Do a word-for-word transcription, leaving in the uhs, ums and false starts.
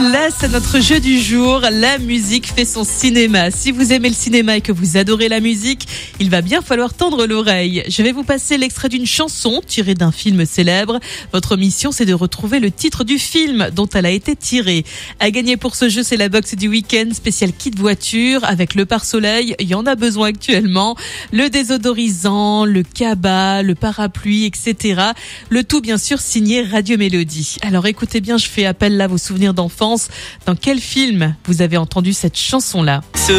Place à notre jeu du jour, la musique fait son cinéma. Si vous aimez le cinéma et que vous adorez la musique, il va bien falloir tendre l'oreille. Je vais vous passer l'extrait d'une chanson tirée d'un film célèbre. Votre mission, c'est de retrouver le titre du film dont elle a été tirée. À gagner pour ce jeu, c'est la box du week-end spécial kit voiture avec le pare-soleil. Il y en a besoin actuellement. Le désodorisant, le cabas, le parapluie, et cetera. Le tout, bien sûr, signé Radio Mélodie. Alors écoutez bien, je fais appel là à vos souvenirs d'enfance. Dans quel film vous avez entendu cette chanson-là ?